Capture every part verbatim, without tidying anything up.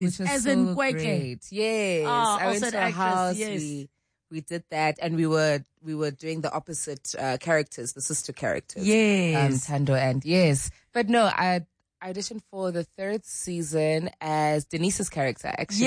which was As so in Kweke. great. Yes, Ah, I went also to an a actress, house. yes. We we did that, and we were we were doing the opposite uh, characters, the sister characters. Yes. um, Tando and yes, but no, I I auditioned for the third season as Denise's character actually.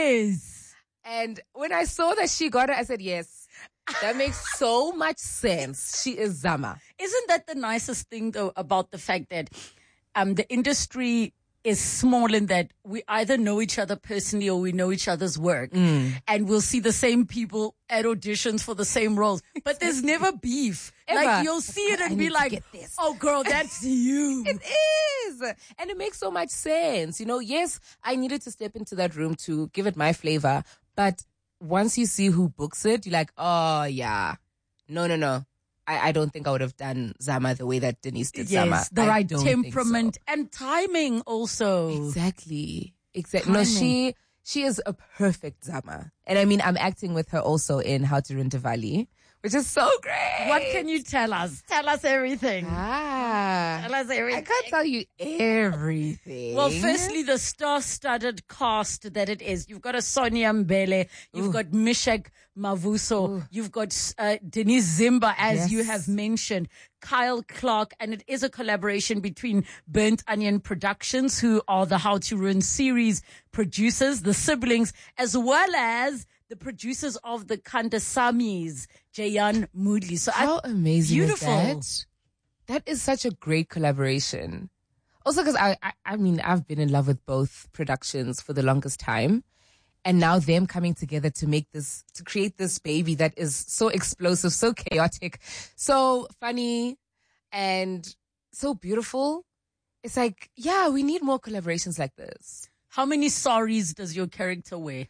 Yes. And when I saw that she got it, I said yes. That makes so much sense. She is Zama. Isn't that the nicest thing though about the fact that um the industry is small in that we either know each other personally or we know each other's work, Mm. and we'll see the same people at auditions for the same roles, but there's never beef. Ever. Like you'll see it I and need be to like, get this. oh girl, that's you. It is. And it makes so much sense. You know, yes, I needed to step into that room to give it my flavor. But once you see who books it, you're like, oh, yeah. No, no, no. I, I don't think I would have done Zama the way that Denise did Yes, Zama. the I right don't think temperament so. and timing also. Exactly. Exactly. No, Timing. she she is a perfect Zama. And I mean, I'm acting with her also in How to Ruin Diwali, which is so great. What can you tell us? Tell us everything. Ah. Tell us everything. I can't tell you everything. Well, firstly, the star-studded cast that it is. You've got a Sonia Mbele. You've Ooh. got Mishek Mavuso. You've got uh, Denise Zimba, as Yes. you have mentioned. Kyle Clark. And it is a collaboration between Burnt Onion Productions, who are the How to Ruin series producers, the siblings, as well as the producers of the Kandasamis, Jayan Moodley. So How I, amazing beautiful. is that? That is such a great collaboration. Also, because I, I, I mean, I've been in love with both productions for the longest time. And now them coming together to make this, to create this baby that is so explosive, so chaotic, so funny, and so beautiful. It's like, yeah, we need more collaborations like this. How many saris does your character wear?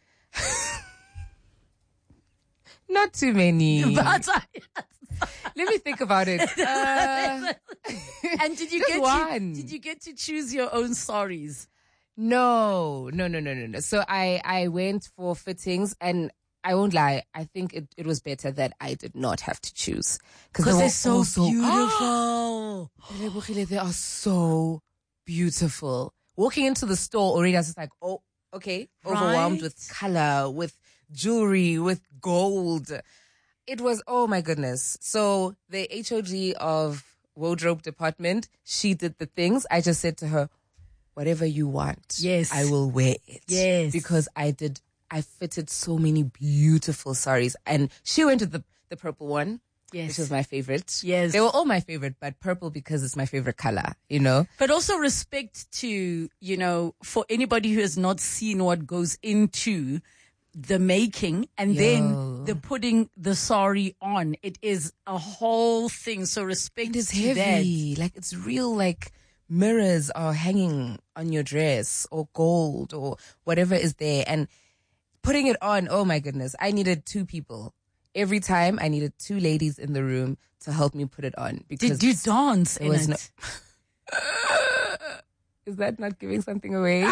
Not too many. But I, Let me think about it. Uh, and did you Just get to, one. did you get to choose your own saris? No, no, no, no, no, no. So I, I went for fittings, and I won't lie. I think it, it was better that I did not have to choose. Because they're so also, beautiful. Relebohile, they are so beautiful. Walking into the store already, I was just like, oh, okay. Overwhelmed Right. with color, with jewelry, with gold. It was, oh my goodness. So the H O D of wardrobe department, she did the things. I just said to her, whatever you want. Yes. I will wear it. Yes. Because I did, I fitted so many beautiful saris. And she went with the, the purple one. Yes. Which was my favorite. Yes. They were all my favorite, but purple because it's my favorite color, you know? But also respect to, you know, for anybody who has not seen what goes into the making and Yo. then the putting the sari on. It is a whole thing. So respect It is to heavy. Like it's real, like mirrors are hanging on your dress or gold or whatever is there. And putting it on, oh my goodness, I needed two people. Every time I needed two ladies in the room to help me put it on. that. Because Did you dance there in was it? no- Is that not giving something away?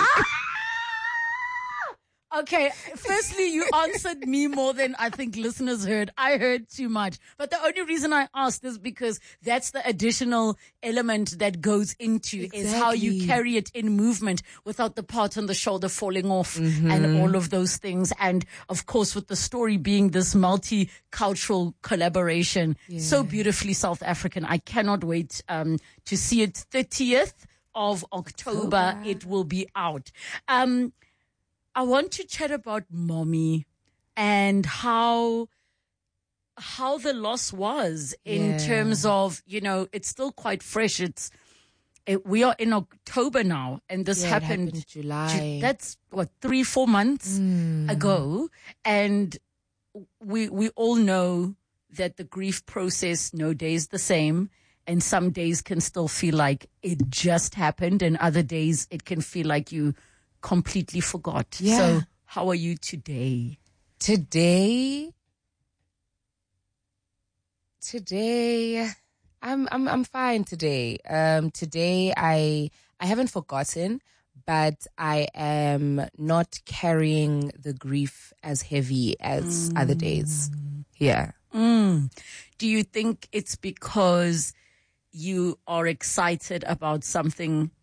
Okay, firstly, you answered me more than I think listeners heard. I heard too much. But the only reason I asked is because that's the additional element that goes into is how you Exactly. carry it in movement without the part on the shoulder falling off Mm-hmm. and all of those things. And of course, with the story being this multicultural collaboration, so beautifully South African. I cannot wait um, to see it. thirtieth of October, October. it will be out. Um, I want to chat about Mommy and how how the loss was in Yeah. terms of, you know, it's still quite fresh. It's it, we are in October now, and this Yeah, it happened, happened July. Ju- That's what three, four months ago, and we we all know that the grief process, no day is the same. And some days can still feel like it just happened, and other days it can feel like you completely forgot. Yeah. So how are you today? Today, today, I'm I'm I'm fine today. Um, today I I haven't forgotten, but I am not carrying the grief as heavy as other days. Yeah. Mm. Do you think it's because you are excited about something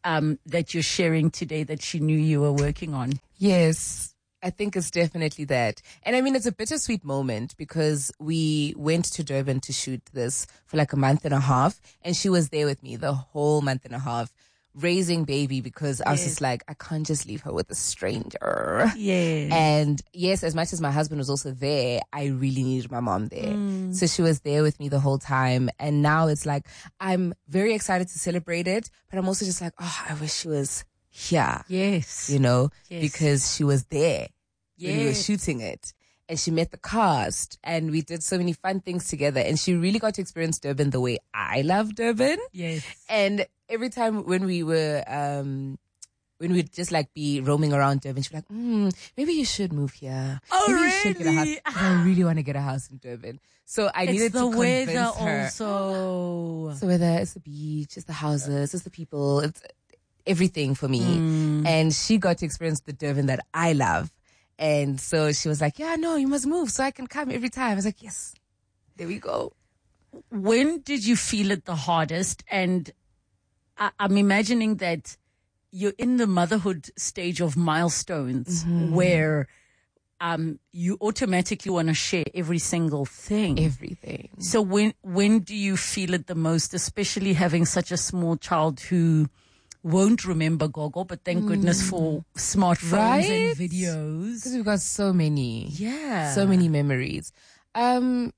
um, that you're sharing today that she knew you were working on? Yes, I think it's definitely that. And I mean, it's a bittersweet moment because we went to Durban to shoot this for like a month and a half. And she was there with me the whole month and a half, raising baby, because I was Yes. just like, I can't just leave her with a stranger. Yes. And yes, as much as my husband was also there, I really needed my mom there. Mm. So she was there with me the whole time. And now it's like, I'm very excited to celebrate it, but I'm also just like, oh, I wish she was here, Yes. you know, Yes. because she was there when we were Yes. shooting it. And she met the cast and we did so many fun things together. And she really got to experience Durban the way I love Durban. Yes. And every time when we were, um, when we'd just like be roaming around Durban, she'd be like, mm, maybe you should move here. Oh, maybe you should get a house. really? 'Cause I really want to get a house in Durban. So I It's needed the to weather convince her. also. It's the weather, it's the beach, it's the houses, it's the people, it's everything for me. Mm. And she got to experience the Durban that I love. And so she was like, yeah, no, you must move so I can come every time. I was like, yes, there we go. When did you feel it the hardest? And I, I'm imagining that you're in the motherhood stage of milestones Mm-hmm. where um, you automatically want to share every single thing. Everything. So when when do you feel it the most, especially having such a small child who won't remember Gogo, but thank goodness for smartphones Right? and videos. Because we've got so many. Yeah. So many memories. Um,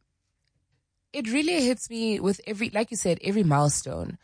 it really hits me with every, like you said, every milestone.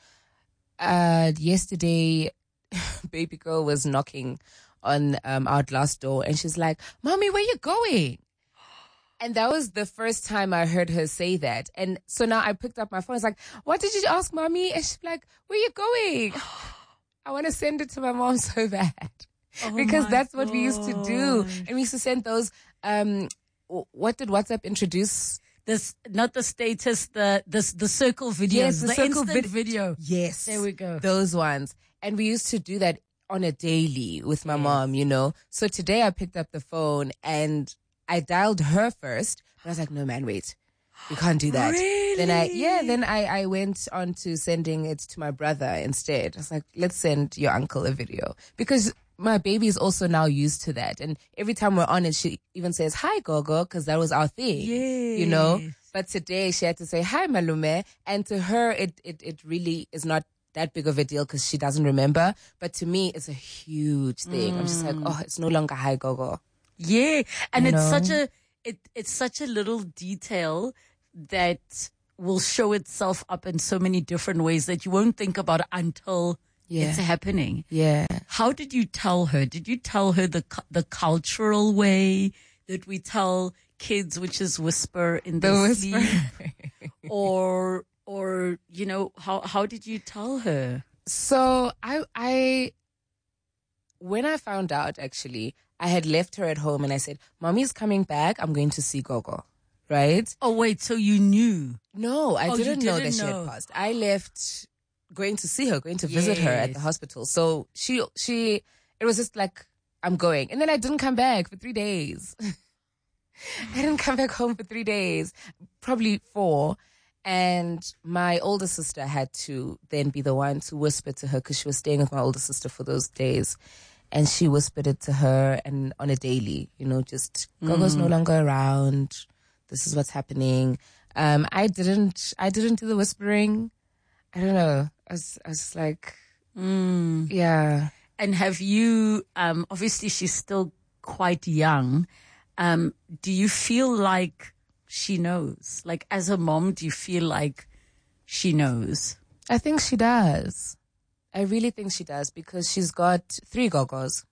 Uh, yesterday, baby girl was knocking on um, our glass door and she's like, Mommy, where you going? And that was the first time I heard her say that. And so now I picked up my phone. I was like, what did you ask, Mommy? And she's like, where you going? I want to send it to my mom so bad. Oh Because my that's what we used to do. gosh. And we used to send those, um, w- what did WhatsApp introduce? This, not the status, the the, the circle videos, Yes, the the, circle instant vid- video. Yes. There we go. Those ones. And we used to do that on a daily with my Yes. mom, you know. So today I picked up the phone and I dialed her first. But I was like, no, man, wait. We can't do that. Then I, yeah, then I, I went on to sending it to my brother instead. I was like, let's send your uncle a video. Because my baby is also now used to that. And every time we're on it, she even says, hi, Gogo, because that was our thing. You know? Yes. But today she had to say, hi, Malume. And to her, it, it, it really is not that big of a deal because she doesn't remember. But to me, it's a huge thing. I'm just like, oh, it's no longer hi, Gogo. Yeah, and You it's know? such a it it's such a little detail that will show itself up in so many different ways that you won't think about until Yeah. it's happening. Yeah. How did you tell her? Did you tell her the cu- the cultural way that we tell kids, which is whisper in their The whisper. sleep, or or you know how how did you tell her? So I, I, when I found out, actually, I had left her at home and I said, Mommy's coming back. I'm going to see Gogo. Right? Oh wait, so you knew? No, I Oh, you didn't know that didn't she know. had passed. I left going to see her, going to visit her at the Yes. hospital. So she, she, it was just like, I'm going. And then I didn't come back for three days. I didn't come back home for three days, probably four. And my older sister had to then be the one to whisper to her because she was staying with my older sister for those days. And she whispered it to her and on a daily, you know, just Gogo's no longer around. This is what's happening. Um, I didn't, I didn't do the whispering. I don't know. I was, I was just like, Mm. yeah. And have you, um, obviously she's still quite young. Um, do you feel like she knows? Like as a mom, do you feel like she knows? I think she does. I really think she does because she's got three Gogos.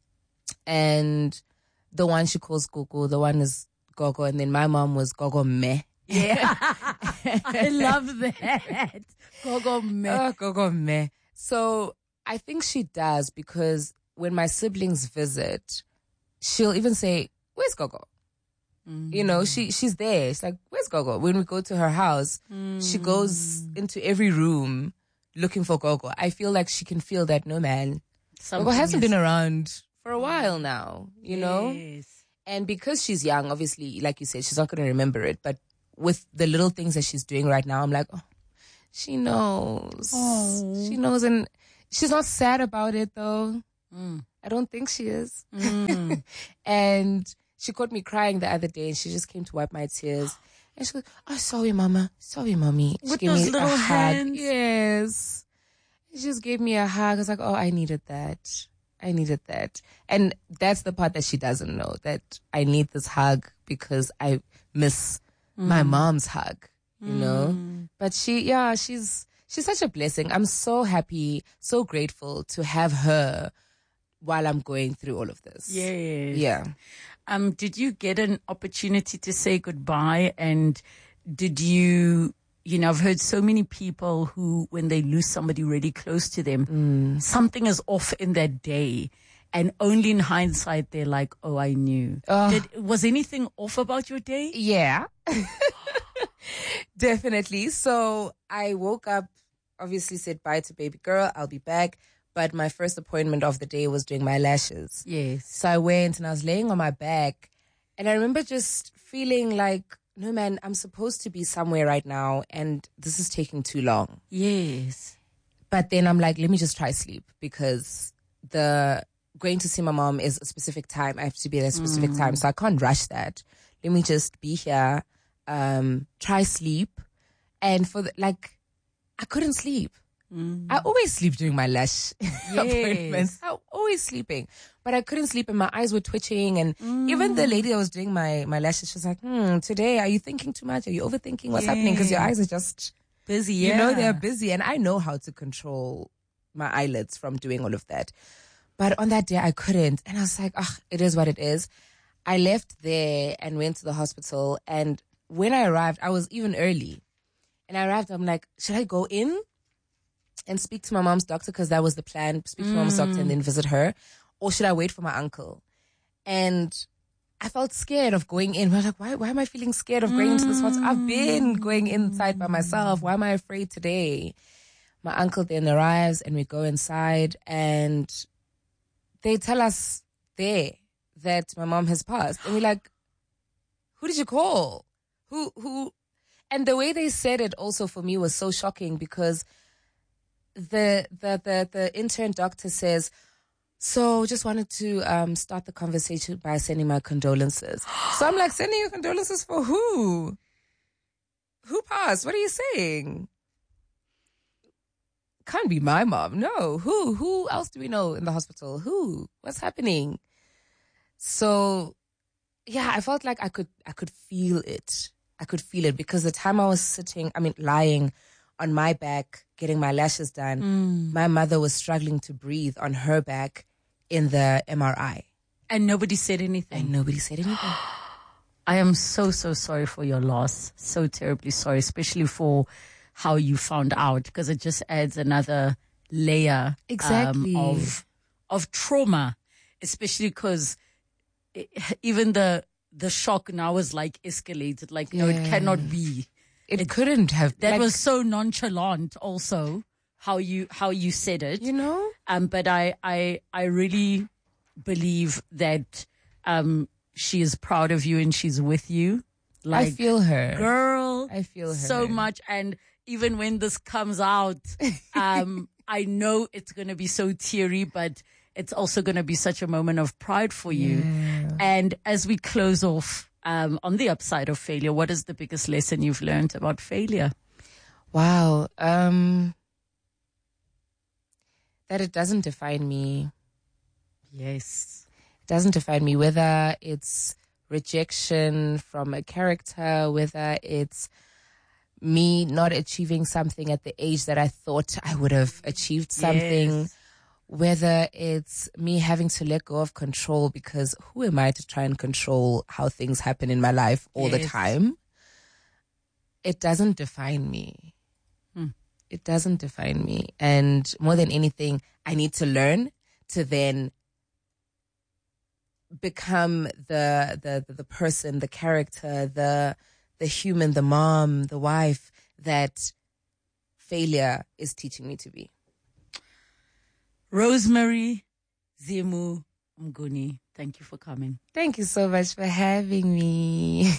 And the one she calls Gogo, the one is Gogo, and then my mom was Gogo Me. Yeah. I love that. Gogo me. Oh, Gogo Me. So I think she does because when my siblings visit, she'll even say, where's Gogo? You know, she she's there. She's like, where's Gogo? When we go to her house, she goes into every room looking for Gogo. I feel like she can feel that, no man, Something Gogo hasn't is- been around for a while now, you know? Yes. And because she's young, obviously, like you said, she's not going to remember it. But with the little things that she's doing right now, I'm like, oh, she knows. Oh. She knows. And She's not sad about it though. Mm. I don't think she is. Mm. And she caught me crying the other day and she just came to wipe my tears. And she goes, oh, sorry, mama. Sorry, mommy. She With gave those me little a hands. hug. Yes. She just gave me a hug. I was like, oh, I needed that. I needed that. And that's the part that she doesn't know, that I need this hug because I miss mm. my mom's hug, you mm. know? But she, yeah, she's, she's such a blessing. I'm so happy, so grateful to have her while I'm going through all of this. Yes. Yeah. Um, did you get an opportunity to say goodbye? And did you, you know, I've heard so many people who, when they lose somebody really close to them, Mm. something is off in that day. And only in hindsight, they're like, oh, I knew. Oh. Did, was anything off about your day? Yeah. Definitely. So I woke up, obviously said bye to baby girl. I'll be back. But my first appointment of the day was doing my lashes. Yes. So I went and I was laying on my back. And I remember just feeling like, no, man, I'm supposed to be somewhere right now. And this is taking too long. Yes. But then I'm like, let me just try sleep. Because the going to see my mom is a specific time. I have to be at a specific Mm. time. So I can't rush that. Let me just be here, um, try sleep. And for the, like, I couldn't sleep. Mm. I always sleep during my lash Yes. appointments. I'm always sleeping. But I couldn't sleep and my eyes were twitching. And Mm. even the lady that was doing my, my lashes, she was like, hmm, today, are you thinking too much? Are you overthinking what's happening? Because your eyes are just, Busy, you yeah. know, they're busy. And I know how to control my eyelids from doing all of that. But on that day, I couldn't. And I was like, oh, it is what it is. I left there and went to the hospital. And when I arrived, I was even early. And I arrived, I'm like, should I go in and speak to my mom's doctor? Because that was the plan, speak to my mom's doctor and then visit her. Or should I wait for my uncle? And I felt scared of going in. I was like, why, why am I feeling scared of going into this hospital? I've been going inside by myself. Why am I afraid today? My uncle then arrives and we go inside and they tell us there that my mom has passed. And we're like, who did you call? Who, who? And the way they said it also for me was so shocking because the, the, the, the intern doctor says, so just wanted to um, start the conversation by sending my condolences. So I'm like, sending your condolences for who? Who passed? What are you saying? Can't be my mom. No. Who? Who else do we know in the hospital? Who? What's happening? So, yeah, I felt like I could, I could feel it. I could feel it because the time I was sitting, I mean, lying on my back, getting my lashes done, Mm. my mother was struggling to breathe on her back in the M R I. And nobody said anything. And nobody said anything. I am so, so sorry for your loss. So terribly sorry, especially for how you found out, because it just adds another layer Exactly. um, of of trauma, especially because even the the shock now is like escalated. Like, no, it Yeah. cannot be. It, it couldn't have. That like, was so nonchalant also, how you how you said it. you know? Um, but I, I, I really believe that um, she is proud of you and she's with you. Like, I feel her. girl, I feel her. so much. And even when this comes out, um, I know it's going to be so teary, but it's also going to be such a moment of pride for you. Yeah. And as we close off, um, on the upside of failure, what is the biggest lesson you've learned about failure? Wow. Um, that it doesn't define me. Yes. It doesn't define me, whether it's rejection from a character, whether it's me not achieving something at the age that I thought I would have achieved something, Yes. whether it's me having to let go of control, because who am I to try and control how things happen in my life all the Yes. time? It doesn't define me. Hmm. It doesn't define me. And more than anything, I need to learn to then become the the the, the person, the character, the the human, the mom, the wife that failure is teaching me to be. Rosemary Zimu Mguni, thank you for coming. Thank you so much for having me.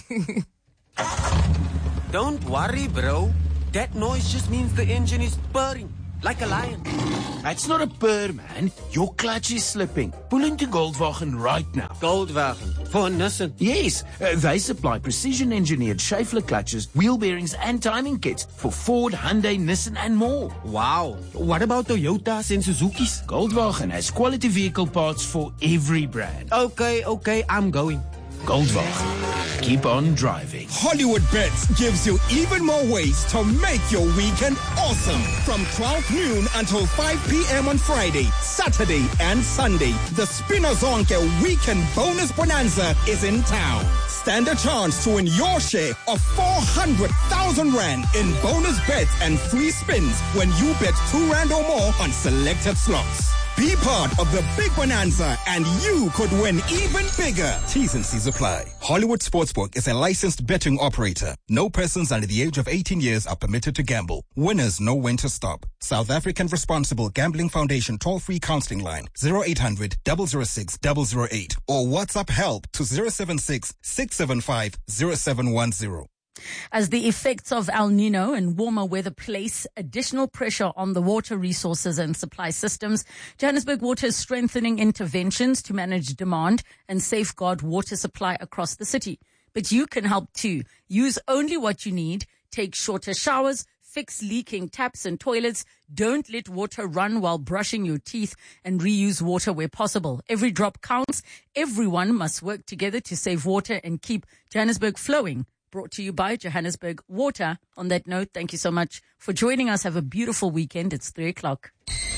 Don't worry, bro. That noise just means the engine is purring. like a lion. That's not a purr, man. Your clutch is slipping. Pull into Goldwagen right now. Goldwagen for Nissan. Yes, uh, they supply precision-engineered Schaeffler clutches, wheel bearings, and timing kits for Ford, Hyundai, Nissan, and more. Wow. What about Toyotas and Suzuki's? Goldwagen has quality vehicle parts for every brand. Okay, okay, I'm going. Goldwagen. Keep on driving. Hollywood Bets gives you even more ways to make your weekend awesome. From twelve noon until five p.m. on Friday, Saturday, and Sunday, the Spinazonke Weekend Bonus Bonanza is in town. Stand a chance to win your share of four hundred thousand rand in bonus bets and free spins when you bet two rand or more on selected slots. Be part of the big bonanza and you could win even bigger. T's and C's apply. Hollywood Sportsbook is a licensed betting operator. No persons under the age of eighteen years are permitted to gamble. Winners know when to stop. South African Responsible Gambling Foundation toll-free counseling line zero eight hundred, zero zero six, zero zero eight or WhatsApp help to zero seven six, six seven five, zero seven one zero. As the effects of El Nino and warmer weather place additional pressure on the water resources and supply systems, Johannesburg Water is strengthening interventions to manage demand and safeguard water supply across the city. But you can help too. Use only what you need, take shorter showers, fix leaking taps and toilets, don't let water run while brushing your teeth, and reuse water where possible. Every drop counts. Everyone must work together to save water and keep Johannesburg flowing. Brought to you by Johannesburg Water. On that note, thank you so much for joining us. Have a beautiful weekend. It's three o'clock.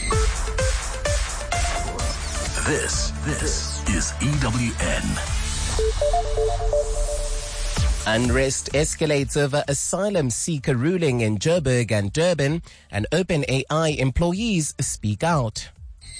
This, this is E W N. Unrest escalates over asylum seeker ruling in Joburg and Durban, and OpenAI employees speak out.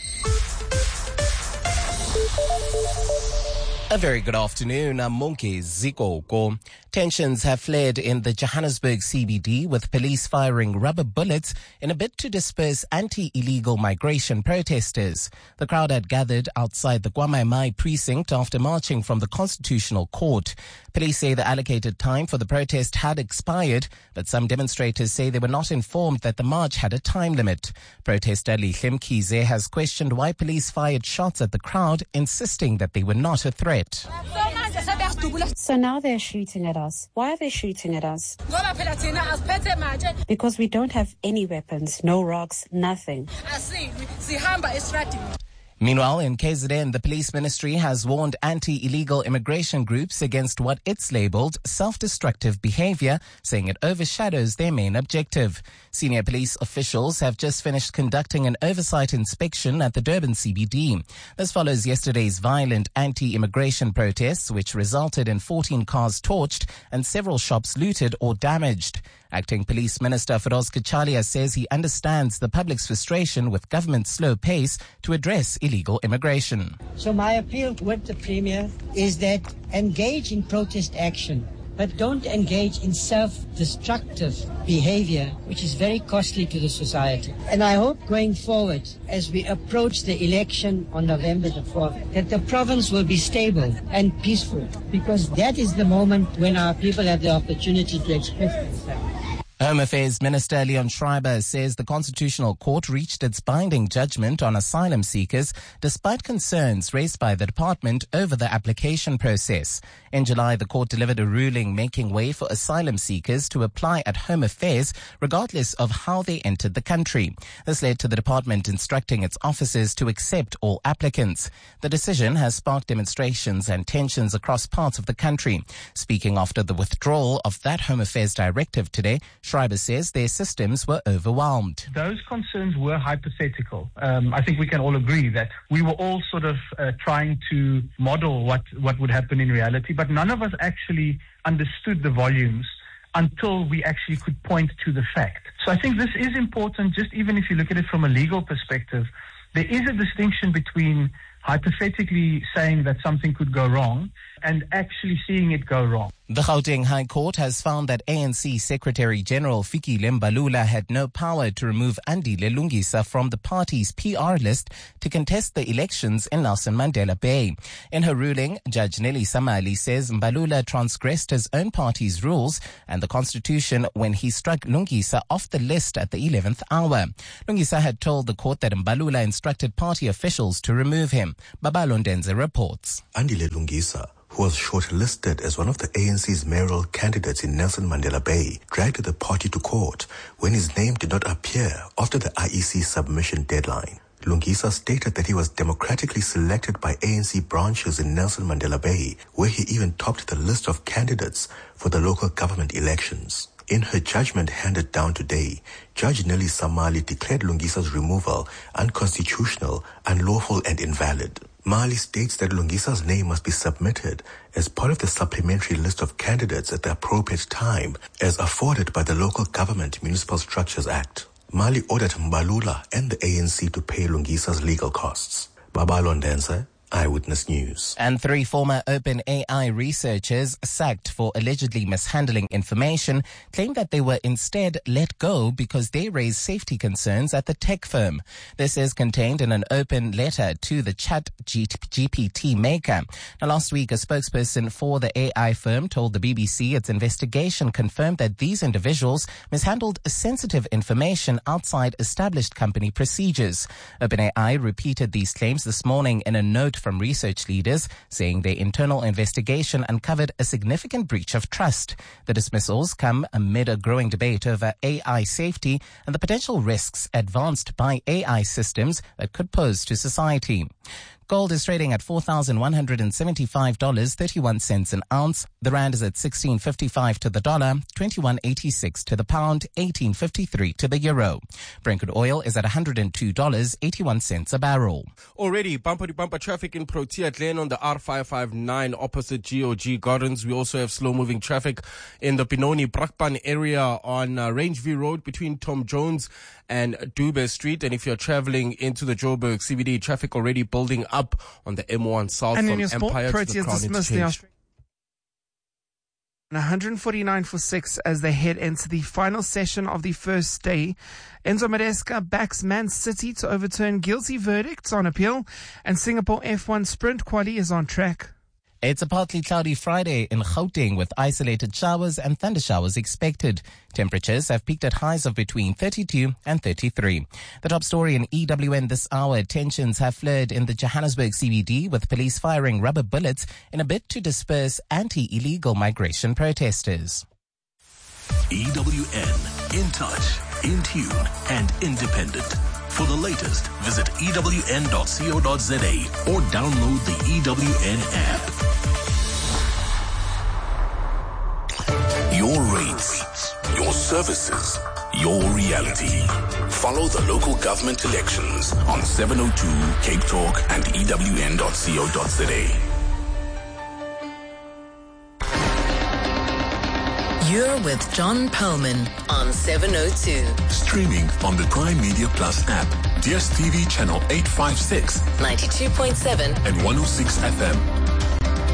A very good afternoon. I'm Monke Zikoko. Tensions have flared in the Johannesburg C B D, with police firing rubber bullets in a bid to disperse anti-illegal migration protesters. The crowd had gathered outside the KwaMai precinct after marching from the Constitutional Court. Police say the allocated time for the protest had expired, but some demonstrators say they were not informed that the march had a time limit. Protester Lihle Mkhize has questioned why police fired shots at the crowd, insisting that they were not a threat. So now they're shooting at us. Why are they shooting at us? Because we don't have any weapons, no rocks, nothing. Meanwhile, in K Z N, the police ministry has warned anti-illegal immigration groups against what it's labelled self-destructive behaviour, saying it overshadows their main objective. Senior police officials have just finished conducting an oversight inspection at the Durban C B D. This follows yesterday's violent anti-immigration protests, which resulted in fourteen cars torched and several shops looted or damaged. Acting Police Minister Feroz Kachalia says he understands the public's frustration with government's slow pace to address illegal immigration. So my appeal with the Premier is that engage in protest action, but don't engage in self-destructive behavior, which is very costly to the society. And I hope going forward, as we approach the election on November the fourth, that the province will be stable and peaceful, because that is the moment when our people have the opportunity to express themselves. Home Affairs Minister Leon Schreiber says the Constitutional Court reached its binding judgment on asylum seekers despite concerns raised by the department over the application process. In July, the court delivered a ruling making way for asylum seekers to apply at Home Affairs regardless of how they entered the country. This led to the department instructing its officers to accept all applicants. The decision has sparked demonstrations and tensions across parts of the country. Speaking after the withdrawal of that Home Affairs directive today, Schreiber says their systems were overwhelmed. Those concerns were hypothetical. Um, I think we can all agree that we were all sort of uh, trying to model what, what would happen in reality, but none of us actually understood the volumes until we actually could point to the fact. So I think this is important, just even if you look at it from a legal perspective. There is a distinction between hypothetically saying that something could go wrong and actually seeing it go wrong. The Gauteng High Court has found that A N C Secretary General Fikile Mbalula had no power to remove Andile Lungisa from the party's P R list to contest the elections in Nelson Mandela Bay. In her ruling, Judge Nelly Samali says Mbalula transgressed his own party's rules and the constitution when he struck Lungisa off the list at the eleventh hour. Lungisa had told the court that Mbalula instructed party officials to remove him. Babalo Ndenze reports. Andile Lungisa, who was shortlisted as one of the A N C's mayoral candidates in Nelson Mandela Bay, dragged the party to court when his name did not appear after the I E C submission deadline. Lungisa stated that he was democratically selected by A N C branches in Nelson Mandela Bay, where he even topped the list of candidates for the local government elections. In her judgment handed down today, Judge Nelly Samali declared Lungisa's removal unconstitutional, unlawful and invalid. Mali states that Lungisa's name must be submitted as part of the supplementary list of candidates at the appropriate time as afforded by the Local Government Municipal Structures Act. Mali ordered Mbalula and the A N C to pay Lungisa's legal costs. Babalo Ndenze, Eyewitness News. And three former OpenAI researchers sacked for allegedly mishandling information claim that they were instead let go because they raised safety concerns at the tech firm. This is contained in an open letter to the Chat G P T maker. Now, last week, a spokesperson for the A I firm told the B B C its investigation confirmed that these individuals mishandled sensitive information outside established company procedures. OpenAI repeated these claims this morning in a note from research leaders, saying their internal investigation uncovered a significant breach of trust. The dismissals come amid a growing debate over A I safety and the potential risks advanced by A I systems that could pose to society. Gold is trading at four thousand one hundred seventy-five dollars and thirty-one cents an ounce. The rand is at sixteen fifty-five to the dollar, twenty-one eighty-six to the pound, eighteen fifty-three to the euro. Brent crude oil is at one hundred two dollars and eighty-one cents a barrel. Already bumper-to-bumper traffic in Protea Glen on the R five five nine opposite G O G Gardens. We also have slow-moving traffic in the Benoni Brakpan area on uh, Rangeview Road between Tom Jones and Dube Street. And if you're traveling into the Joburg C B D, traffic already building up on the M one South and from in your sport, Empire to the Proteas Crown dismissed the Interchange. one forty-nine for six as they head into the final session of the first day. Enzo Maresca backs Man City to overturn guilty verdicts on appeal, and Singapore F one Sprint Quali is on track. It's a partly cloudy Friday in Gauteng with isolated showers and thundershowers expected. Temperatures have peaked at highs of between thirty-two and thirty-three. The top story in E W N this hour, tensions have flared in the Johannesburg C B D with police firing rubber bullets in a bid to disperse anti-illegal migration protesters. E W N, in touch, in tune and independent. For the latest, visit E W N dot co dot za or download the E W N app. Your rates, your services, your reality. Follow the local government elections on seven oh two Cape Talk and E W N dot co dot za. You're with John Perlman on seven oh two. Streaming on the Prime Media Plus app, D S T V channel eight fifty-six, ninety-two point seven and one oh six F M.